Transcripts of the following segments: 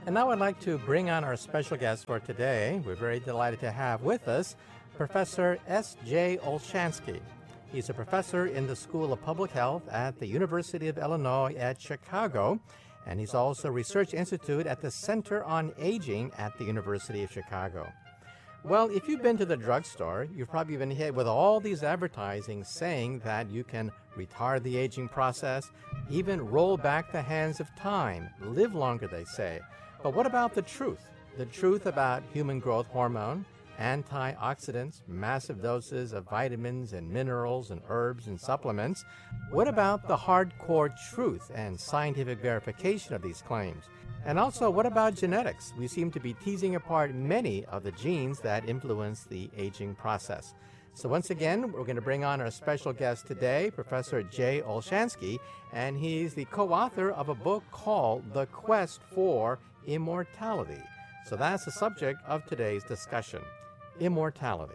And now I'd like to bring on our special guest for today. We're very delighted to have with us Professor S.J. Olshansky. He's a professor in the School of Public Health at the University of Illinois at Chicago, and he's also a research institute at the Center on Aging at the University of Chicago. Well, if you've been to the drugstore, you've probably been hit with all these advertising saying that you can retard the aging process, even roll back the hands of time, live longer, they say. But what about the truth? The truth about human growth hormone, antioxidants, massive doses of vitamins and minerals and herbs and supplements. What about the hardcore truth and scientific verification of these claims? And also, what about genetics? We seem to be teasing apart many of the genes that influence the aging process. So once again, we're going to bring on our special guest today, Professor Jay Olshansky, and he's the co-author of a book called The Quest for Immortality. So that's the subject of today's discussion, immortality.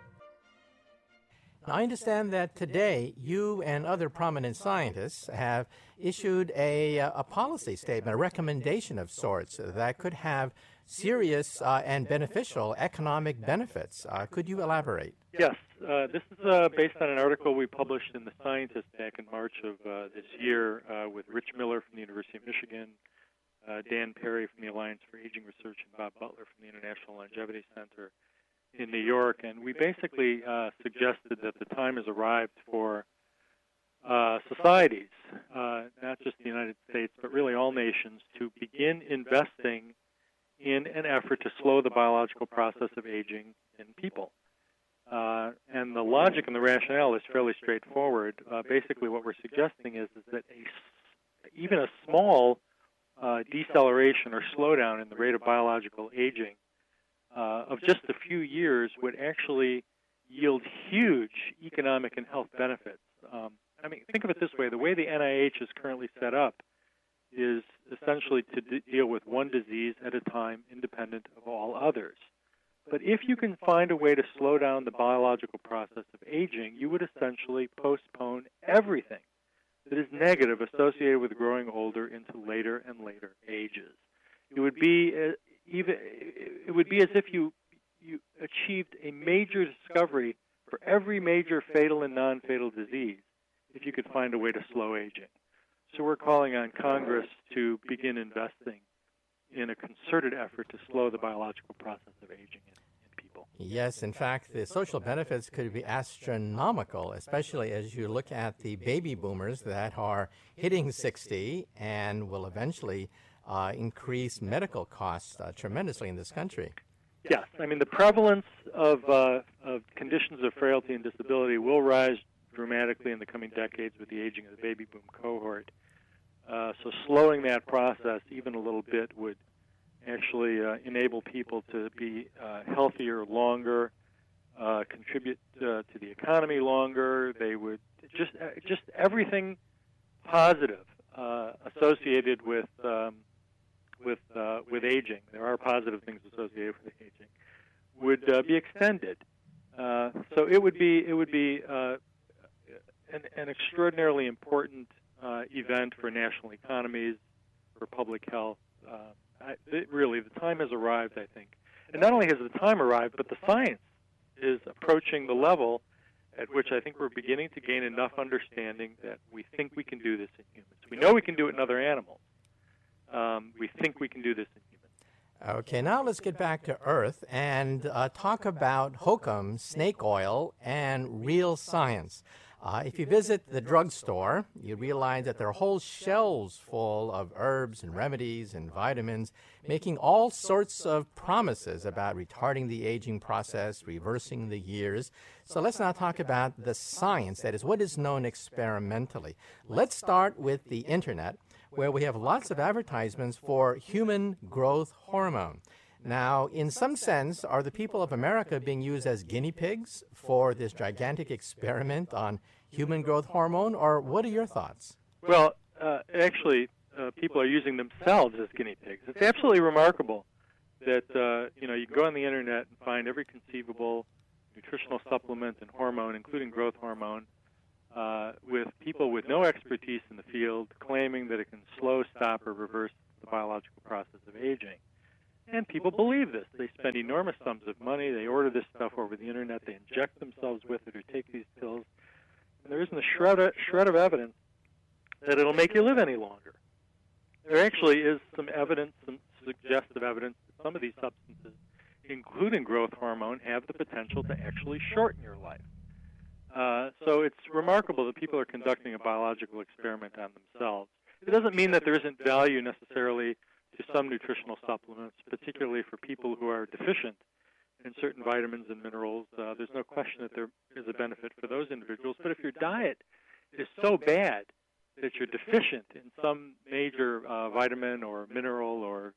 Now, I understand that today you and other prominent scientists have issued a policy statement, a recommendation of sorts that could have serious and beneficial economic benefits. Could you elaborate? Yes. This is based on an article we published in The Scientist back in March of this year with Rich Miller from the University of Michigan, Dan Perry from the Alliance for Aging Research, and Bob Butler from the International Longevity Center in New York. And we basically suggested that the time has arrived for societies, not just the United States, but really all nations, to begin investing in an effort to slow the biological process of aging in people. And the logic and the rationale is fairly straightforward. Basically, what we're suggesting is that even a small deceleration or slowdown in the rate of biological aging of just a few years would actually yield huge economic and health benefits. I mean, think of it this way. The way the NIH is currently set up is essentially to deal with one disease at a time, independent of all others. But if you can find a way to slow down the biological process of aging, you would essentially postpone everything that is negative associated with growing older into later and later ages. It would be as if you achieved a major discovery for every major fatal and non-fatal disease if you could find a way to slow aging. So we're calling on Congress to begin investing in a concerted effort to slow the biological process of aging in people. Yes, in fact, the social benefits could be astronomical, especially as you look at the baby boomers that are hitting 60 and will eventually increase medical costs tremendously in this country. Yes, I mean, the prevalence of conditions of frailty and disability will rise dramatically in the coming decades with the aging of the baby boom cohort. So slowing that process even a little bit would actually enable people to be healthier longer, contribute to the economy longer. They would just everything positive associated with aging. There are positive things associated with aging would be extended. So it would be an extraordinarily important event for national economies, for public health. Really, the time has arrived, I think. And not only has the time arrived, but the science is approaching the level at which I think we're beginning to gain enough understanding that we think we can do this in humans. We know we can do it in other animals. We think we can do this in humans. Okay, now let's get back to Earth and talk about hokum, snake oil, and real science. If you visit the drugstore, you realize that there are whole shelves full of herbs and remedies and vitamins, making all sorts of promises about retarding the aging process, reversing the years. So let's now talk about the science, that is, what is known experimentally. Let's start with the Internet, where we have lots of advertisements for human growth hormone. Now, in some sense, are the people of America being used as guinea pigs for this gigantic experiment on human growth hormone, or what are your thoughts? Well, actually, people are using themselves as guinea pigs. It's absolutely remarkable that you can go on the Internet and find every conceivable nutritional supplement and hormone, including growth hormone, with people with no expertise in the field claiming that it can slow, stop, or reverse the biological process of aging. And people believe this. They spend enormous sums of money. They order this stuff over the internet. They inject themselves with it or take these pills. And there isn't a shred of evidence that it'll make you live any longer. There actually is some evidence, some suggestive evidence that some of these substances, including growth hormone, have the potential to actually shorten your life. So it's remarkable that people are conducting a biological experiment on themselves. It doesn't mean that there isn't value necessarily to some nutritional supplements, particularly for people who are deficient in certain vitamins and minerals. There's no question that there is a benefit for those individuals. But if your diet is so bad that you're deficient in some major vitamin or mineral or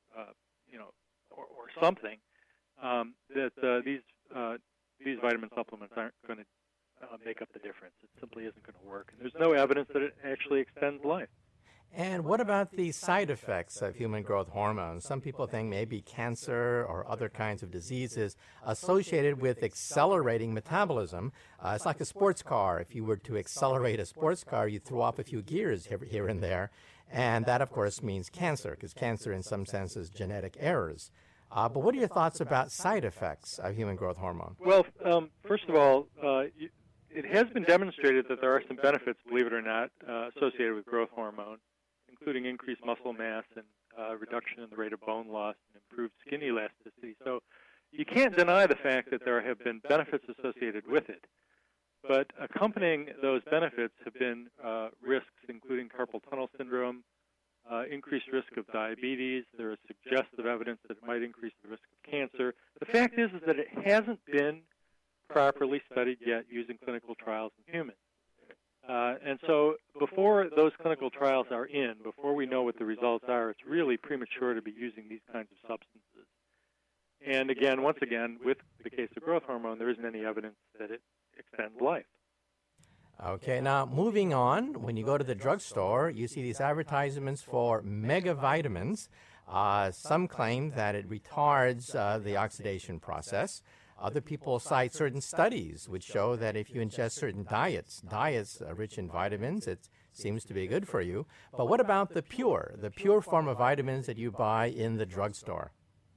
something, that these vitamin supplements aren't going to make up the difference. It simply isn't going to work. And there's no evidence that it actually extends life. And what about the side effects of human growth hormone? Some people think maybe cancer or other kinds of diseases associated with accelerating metabolism. It's like a sports car. If you were to accelerate a sports car, you throw off a few gears here and there. And that, of course, means cancer, because cancer in some sense is genetic errors. But what are your thoughts about side effects of human growth hormone? Well, first of all, it has been demonstrated that there are some benefits, believe it or not, associated with growth hormone, including increased muscle mass and reduction in the rate of bone loss and improved skin elasticity. So you can't deny the fact that there have been benefits associated with it. But accompanying those benefits have been risks, including carpal tunnel syndrome, increased risk of diabetes. There is suggestive evidence that it might increase the risk of cancer. The fact is that it hasn't been properly studied yet using clinical trials in humans. And so before those clinical trials are in, before we know what the results are, it's really premature to be using these kinds of substances. And again, once again, with the case of growth hormone, there isn't any evidence that it extends life. Okay, now moving on, when you go to the drugstore, you see these advertisements for mega vitamins. Some claim that it retards the oxidation process. Other people cite certain studies which show that if you ingest certain diets rich in vitamins, it seems to be good for you. But what about the pure form of vitamins that you buy in the drugstore?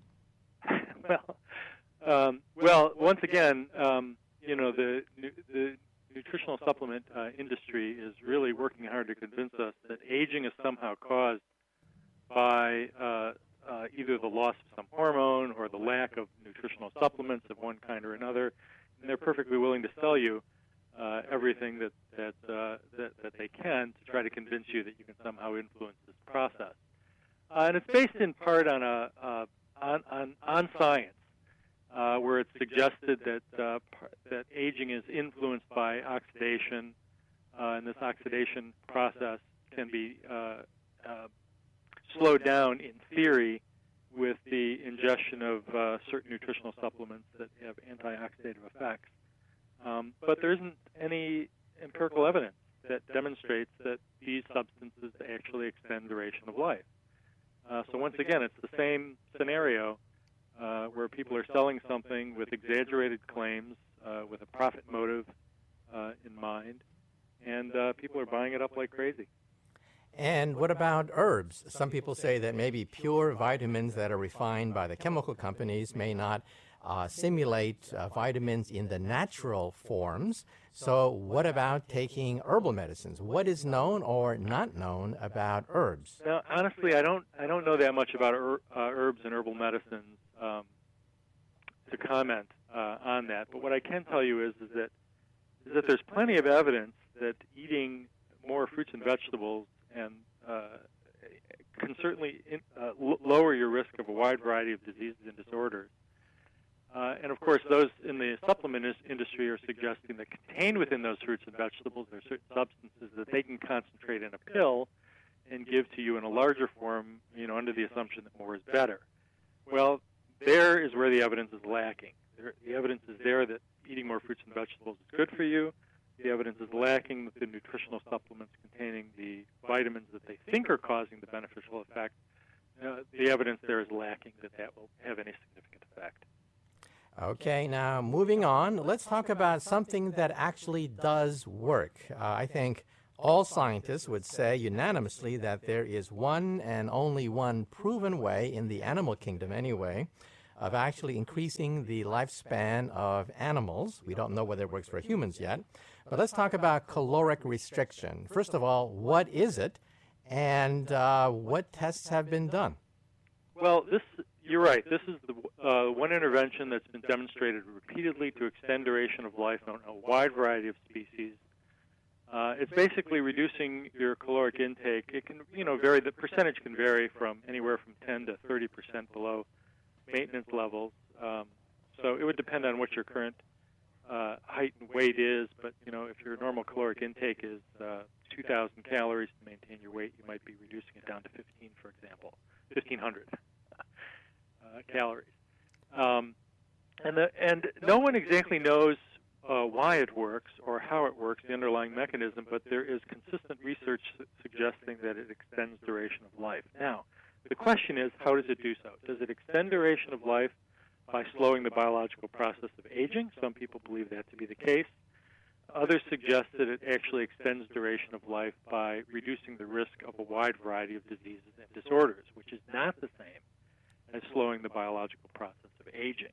Well, once again, the nutritional supplement industry is really working hard to convince us that aging is somehow caused by either the loss of some hormone or the lack of nutritional supplements of one kind or another, and they're perfectly willing to sell you everything that they can to try to convince you that you can somehow influence this process. And it's based in part on on science, where it's suggested that aging is influenced by oxidation, and this oxidation process can be slowed down in theory with the ingestion of certain nutritional supplements that have antioxidative effects. But there isn't any empirical evidence that demonstrates that these substances actually extend duration of life. So once again, it's the same scenario where people are selling something with exaggerated claims, with a profit motive in mind, and people are buying it up like crazy. And what about herbs? Some people say that maybe pure vitamins that are refined by the chemical companies may not simulate vitamins in the natural forms. So what about taking herbal medicines? What is known or not known about herbs? Now, honestly, I don't know that much about herbs and herbal medicines to comment on that. But what I can tell you is that there's plenty of evidence that eating more fruits and vegetables and can certainly lower your risk of a wide variety of diseases and disorders. And of course, those in the supplement industry are suggesting that contained within those fruits and vegetables there are certain substances that they can concentrate in a pill and give to you in a larger form, under the assumption that more is better. Well, there is where the evidence is lacking. The evidence is there that eating more fruits and vegetables is good for you. The evidence is lacking with the nutritional supplements containing the vitamins that they think are causing the beneficial effect. The evidence there is lacking that will have any significant effect. Okay, now moving on, let's talk about something that actually does work. I think All scientists would say unanimously that there is one and only one proven way, in the animal kingdom anyway, of actually increasing the lifespan of animals. We don't know whether it works for humans yet. But let's talk about caloric restriction. First of all, what is it, and what tests have been done? Well, you're right. This is the one intervention that's been demonstrated repeatedly to extend duration of life on a wide variety of species. It's basically reducing your caloric intake. It can, vary. The percentage can vary from anywhere from 10 to 30% below maintenance levels. So it would depend on what your current height and weight is. But if your normal caloric intake is 2,000 calories to maintain your weight, you might be reducing it down to 15, for example, 1,500 calories. And no one exactly knows why it works or how it works, the underlying mechanism, but there is consistent research suggesting that it extends duration of life. Now, the question is, how does it do so? Does it extend duration of life by slowing the biological process of aging? Some people believe that to be the case. Others suggest that it actually extends duration of life by reducing the risk of a wide variety of diseases and disorders, which is not the same as slowing the biological process of aging.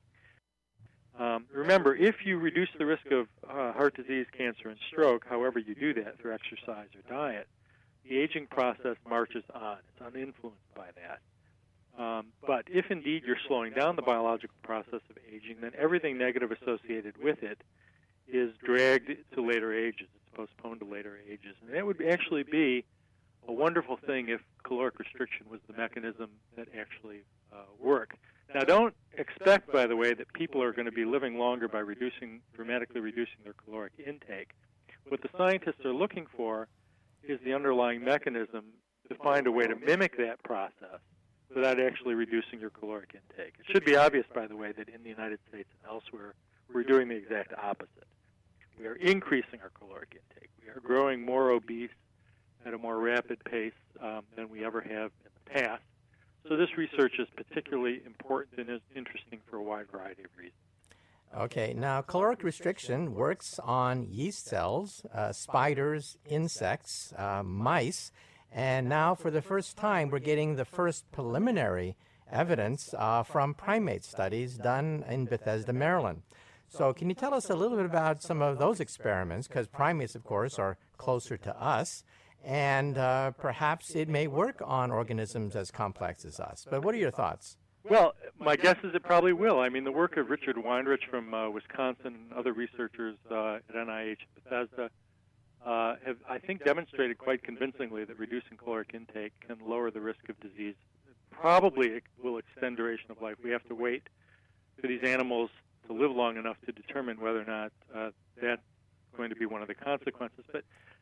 Remember, if you reduce the risk of heart disease, cancer, and stroke, however you do that, through exercise or diet, the aging process marches on. It's uninfluenced by that. But if indeed you're slowing down the biological process of aging, then everything negative associated with it is dragged to later ages. It's postponed to later ages. And that would actually be a wonderful thing if caloric restriction was the mechanism that actually worked. Now, don't expect, by the way, that people are going to be living longer by dramatically reducing their caloric intake. What the scientists are looking for is the underlying mechanism to find a way to mimic that process without actually reducing your caloric intake. It should be obvious, by the way, that in the United States and elsewhere, we're doing the exact opposite. We are increasing our caloric intake. We are growing more obese at a more rapid pace than we ever have in the past. So this research is particularly important and is interesting for a wide variety of reasons. Okay, now caloric restriction works on yeast cells, spiders, insects, mice, and now for the first time we're getting the first preliminary evidence from primate studies done in Bethesda, Maryland. So can you tell us a little bit about some of those experiments, because primates, of course, are closer to us, and perhaps it may work on organisms as complex as us. But what are your thoughts? Well, my guess is it probably will. I mean, the work of Richard Weinrich from Wisconsin and other researchers at NIH and Bethesda have, I think, demonstrated quite convincingly that reducing caloric intake can lower the risk of disease. Probably it will extend duration of life. We have to wait for these animals to live long enough to determine whether or not that's going to be one of the consequences. But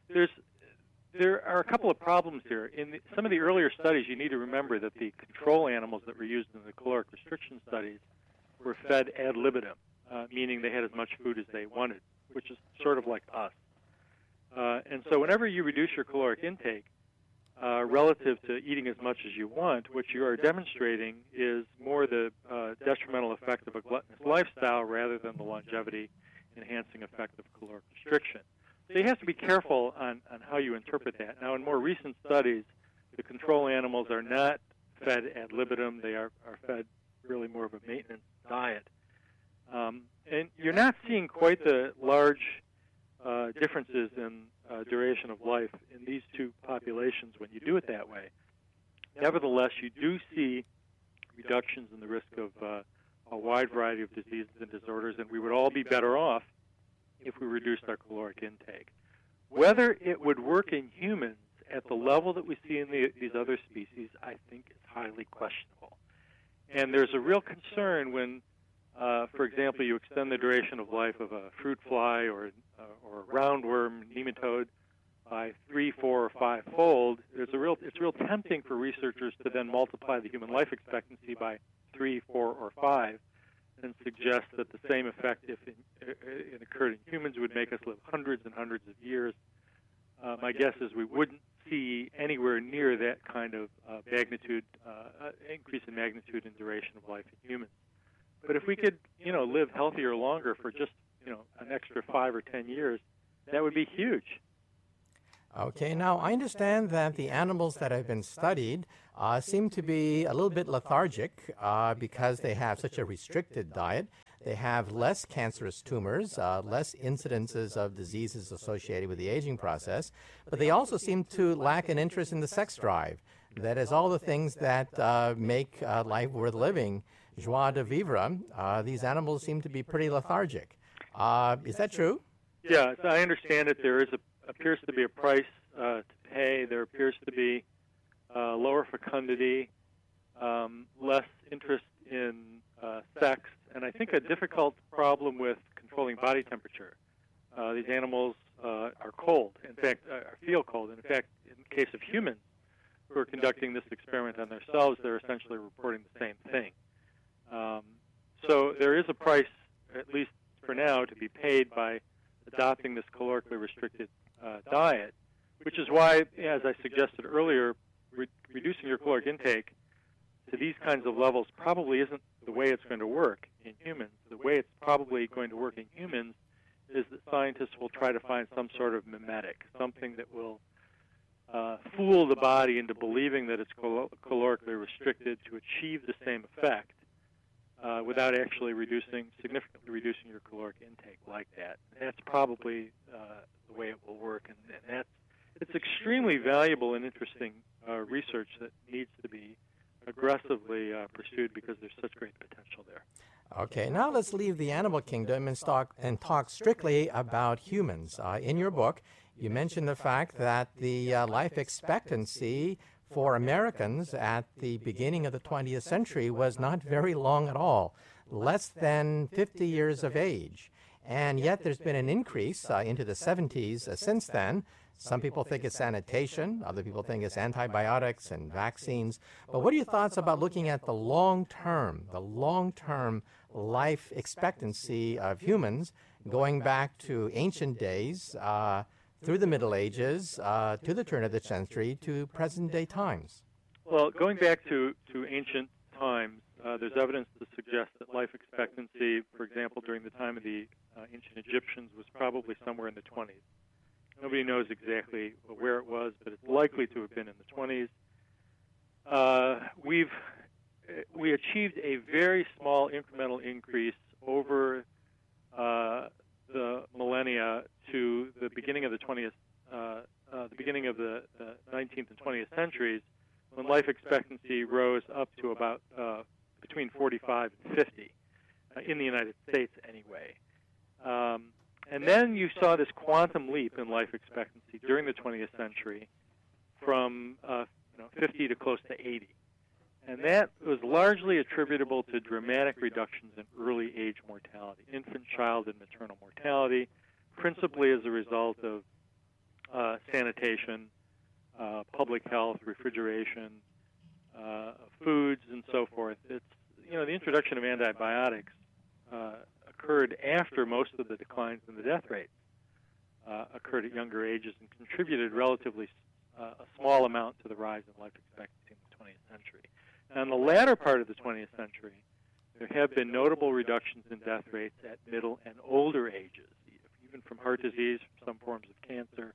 there are a couple of problems here. In some of the earlier studies, you need to remember that the control animals that were used in the caloric restriction studies were fed ad libitum, meaning they had as much food as they wanted, which is sort of like us. And so whenever you reduce your caloric intake relative to eating as much as you want, what you are demonstrating is more the detrimental effect of a gluttonous lifestyle rather than the longevity-enhancing effect of caloric restriction. So you have to be careful on how you interpret that. Now, in more recent studies, the control animals are not fed ad libitum. They are fed really more of a maintenance diet. And you're not seeing quite the large differences in duration of life in these two populations when you do it that way. Nevertheless, you do see reductions in the risk of a wide variety of diseases and disorders, and we would all be better off if we reduced our caloric intake. Whether it would work in humans at the level that we see in these other species, I think is highly questionable. And there's a real concern when, for example, you extend the duration of life of a fruit fly or a roundworm nematode by 3, 4, or 5-fold. It's real tempting for researchers to then multiply the human life expectancy by 3, 4, or 5 and suggest that the same effect, if it occurred in humans, would make us live hundreds and hundreds of years. My guess is we wouldn't see anywhere near that kind of magnitude, increase in magnitude and duration of life in humans. But if we could, live healthier longer for just, an extra 5 or 10 years, that would be huge. Okay, now I understand that the animals that have been studied seem to be a little bit lethargic because they have such a restricted diet. They have less cancerous tumors, less incidences of diseases associated with the aging process, but they also seem to lack an interest in the sex drive. That is, all the things that make life worth living, joie de vivre, these animals seem to be pretty lethargic. Is that true? Yeah, as I understand it, there appears to be a price to pay. There appears to be lower fecundity, less interest in sex, and I think a difficult problem with controlling body temperature. These animals are cold. In fact, feel cold. In fact, in the case of humans who are conducting this experiment on themselves, they're essentially reporting the same thing. So there is a price, at least for now, to be paid by adopting this calorically restricted diet, which is why, as I suggested earlier, reducing your caloric intake to these kinds of levels probably isn't the way it's going to work in humans. The way it's probably going to work in humans is that scientists will try to find some sort of mimetic, something that will fool the body into believing that it's calorically restricted to achieve the same effect without actually significantly reducing your caloric intake like that. That's probably the way it will work, and it's extremely valuable and interesting research that needs to be aggressively pursued because there's such great potential there. Okay, now let's leave the animal kingdom and talk strictly about humans. In your book, you mentioned the fact that the life expectancy for Americans at the beginning of the 20th century was not very long at all, less than 50 years of age. And yet there's been an increase into the 70s since then. Some people think it's sanitation, other people think it's antibiotics and vaccines. But what are your thoughts about looking at the long-term life expectancy of humans going back to ancient days, through the Middle Ages, to the turn of the century, to present-day times? Well, going back to ancient times, there's evidence to suggest that life expectancy, for example, during the time of the ancient Egyptians, was probably somewhere in the 20s. Nobody knows exactly where it was, but it's likely to have been in the 20s. We achieved a very small incremental increase over the millennia to the beginning of the 19th and 20th centuries, when life expectancy rose up to about between 45 and 50 in the United States, anyway. And then you saw this quantum leap in life expectancy during the 20th century from 50 to close to 80. And that was largely attributable to dramatic reductions in early age mortality, infant, child, and maternal mortality, principally as a result of sanitation, public health, refrigeration, foods, and so forth. It's, the introduction of antibiotics occurred after most of the declines in the death rates occurred at younger ages and contributed relatively a small amount to the rise in life expectancy in the 20th century. Now, in the latter part of the 20th century, there have been notable reductions in death rates at middle and older ages, even from heart disease, from some forms of cancer.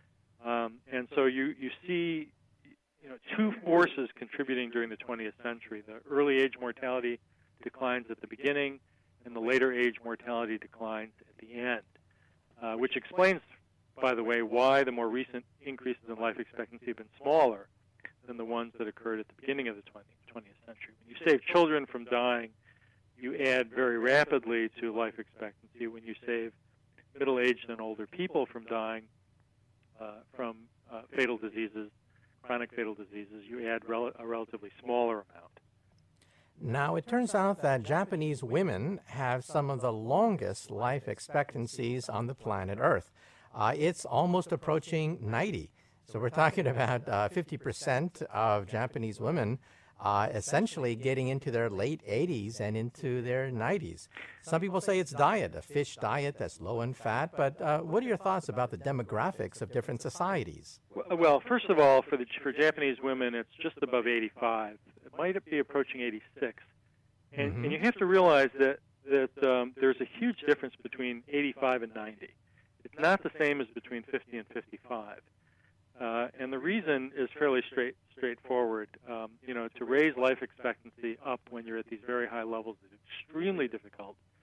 And so you see two forces contributing during the 20th century. The early age mortality declines at the beginning, and the later age mortality declines at the end, which explains, by the way, why the more recent increases in life expectancy have been smaller than the ones that occurred at the beginning of the 20th century. When you save children from dying, you add very rapidly to life expectancy. When you save middle-aged and older people from dying from fatal diseases, chronic fatal diseases, you add a relatively smaller amount. Now, it turns out that Japanese women have some of the longest life expectancies on the planet Earth. It's almost approaching 90. So we're talking about 50% of Japanese women essentially getting into their late 80s and into their 90s. Some people say it's diet, a fish diet that's low in fat, but what are your thoughts about the demographics of different societies? Well, first of all, for Japanese women, it's just above 85. It might be approaching 86. And you have to realize that there's a huge difference between 85 and 90. It's not the same as between 50 and 55. And the reason is fairly straightforward. To raise life expectancy up when you're at these very high levels is extremely difficult.